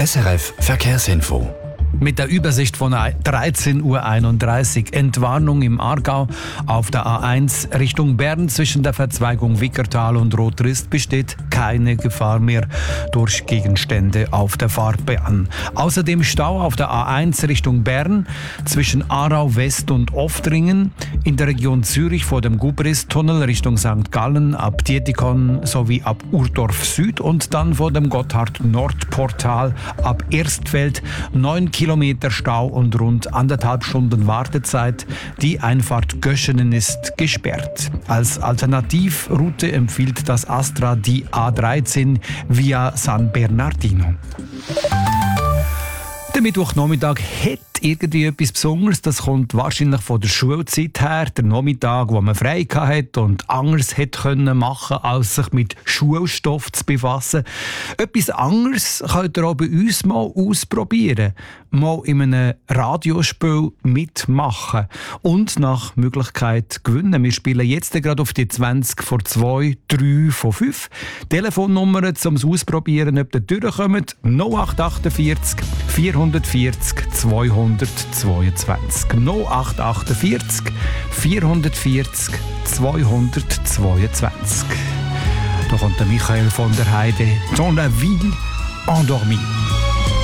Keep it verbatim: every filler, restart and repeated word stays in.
S R F Verkehrsinfo. Mit der Übersicht von dreizehn Uhr einunddreißig. Entwarnung im Aargau. Auf der A eins Richtung Bern zwischen der Verzweigung Wickertal und Rotrist besteht keine Gefahr mehr durch Gegenstände auf der Fahrbahn. Außerdem Stau auf der A eins Richtung Bern zwischen Aarau West und Oftringen, in der Region Zürich vor dem Gubrist-Tunnel Richtung Sankt Gallen ab Dietikon sowie ab Urdorf Süd und dann vor dem Gotthard-Nord-Portal ab Erstfeld neun Kilometer Stau und rund anderthalb Stunden Wartezeit. Die Einfahrt Göschenen ist gesperrt. Als Alternativroute empfiehlt das Astra die A dreizehn via San Bernardino. Der Mittwochnachmittag hat irgendwie etwas Besonderes. Das kommt wahrscheinlich von der Schulzeit her. Der Nachmittag, wo man frei hatte und anderes hätte können machen, als sich mit Schulstoff zu befassen. Etwas anderes könnt ihr auch bei uns mal ausprobieren. Mal in einem Radiospiel mitmachen und nach Möglichkeit gewinnen. Wir spielen jetzt gerade auf die zwanzig vor zwei, drei von fünf. Telefonnummern zum Ausprobieren, ob ihr durchkommt. null acht achtundvierzig vierhundertvierzig zweihundertzweiundzwanzig. null acht achtundvierzig vierhundertvierzig zweihundertzweiundzwanzig. Da kommt der Michael von der Heide. Dans la ville endormie.